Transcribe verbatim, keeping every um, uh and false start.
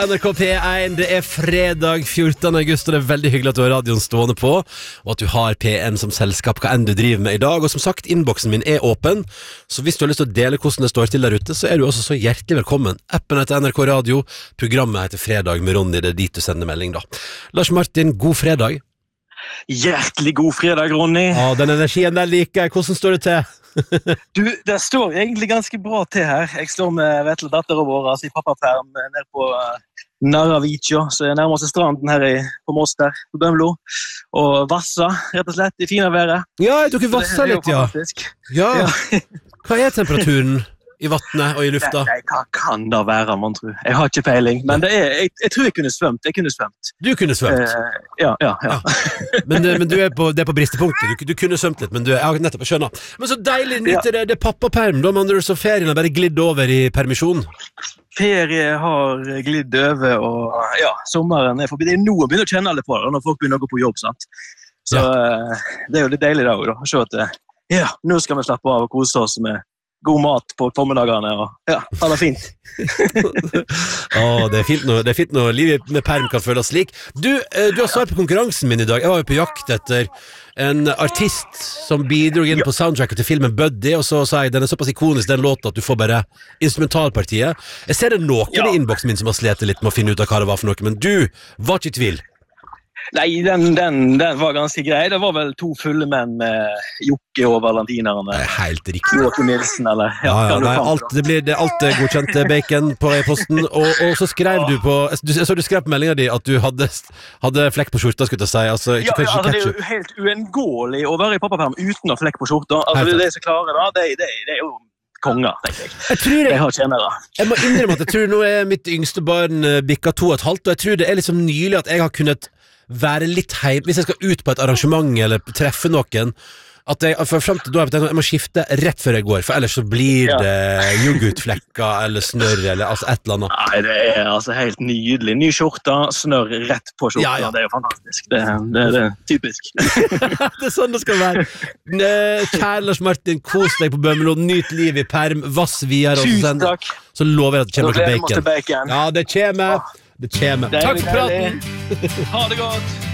N R K P én, det er fredag fjortende august, og det er veldig hyggelig at du har radioen stående på, og at du har P én som selskap, hva enn du driver med i dag. Og som sagt, innboksen min er åpen, så hvis du har lyst til å dele hvordan det står til der ute, så er du også så hjertelig velkommen. Appen heter N R K Radio, programmet heter Fredag med Ronny, det er dit du sender melding da. Lars Martin, god fredag. Hjertelig god fredag, Ronny. Ja, den energien der liker jeg. Hvordan står det til? Du, det står egentlig ganske bra til her. Jeg står med Vetle datteren vår altså i pappaperm nede på uh, Narravicchio, så jeg nærmer seg stranden her i, på Moster, på Bømlo, og vassa, rett og slett, i fine været. Ja, dere vassa litt, ja. Ja. Ja. Hva er temperaturen i vattnet og i lufta? Nei, hva kan det være, man tror? Jeg har ikke peiling, men det er, jeg, jeg tror jeg kunne svømt. Jeg kunne svømt. Du kunne svømt? Uh, ja, ja, ja. ja. Men, men du er på, det er på bristepunktet. Du, du kunne svømt litt, men du er ja, nettopp, jeg skjønner. Men så deilig nytt ja. det, det er pappaperm, da, men så ferien har bare glidd over i permisjon. Ferie har glidd over, og ja, sommeren er forbi. Det er noe å begynne å kjenne alle på det, når folk begynner å gå på jobb, sant? Så ja. uh, det er jo litt deilig da, da. Se at, uh, ja, nå skal vi slappe av og kose oss med god mat på formiddagene, og ja, det er fint. Åh, det er fint når, det er fint når livet med perm kan føles slik. Du, eh, du har svart på konkurransen min i dag. Jeg var jo på jakt etter en artist som bidrog inn på soundtracket til filmen Buddy, og så sa jeg, den er såpass ikonisk, den låten, at du får bare instrumentalpartiet. Jeg ser det noen ja. i innboksen min som har slet litt med å finne ut av hva det var for noe, men du var ikke i tvil. Nei, den, den, den var ganske grei. Det var vel to fulle menn med Jokke og Valentinerne. Det er helt riktig. Joakim Nilsen, eller... Ja, ja, ja, nei, alt, det blir det, alt er godkjent bacon på e-posten, og, og så skrev du på... Du, så du skrev på meldingen din at du hadde, hadde flekk på skjorta, skulle jeg si. Altså, ikke, ja, ja, altså, det er jo helt uengåelig å være i pappaperm uten å flekk på skjorta. Altså, det er det som klarer da, det, det, det er jo... konger, tenker jeg. Jeg, tror jeg, jeg har tjenere. Jeg må innrømme at jeg tror nå er mitt yngste barn bikka to og et halvt, og jeg tror det er liksom nylig at jeg har kunnet være litt heim, hvis jeg skal ut på et arrangement eller treffe noen, at jeg, for frem til da, jeg må skifte rett før jeg går, for ellers så blir ja. det yoghurtflekker eller snørr eller altså et eller annet. Nei, det er altså helt nydelig. Ny skjorta, snørr rett på skjorta, ja, ja. Det er jo fantastisk. Det, det, det er typisk. Det er sånn det skal være. Kjære Lars Martin, kos deg på Bømlo, nyt liv i perm, vass videre. Tusen takk. Så lover jeg at det kommer til bacon. bacon. Ja, det kommer. Det kommer. Deilig, takk for praten. Ha det godt.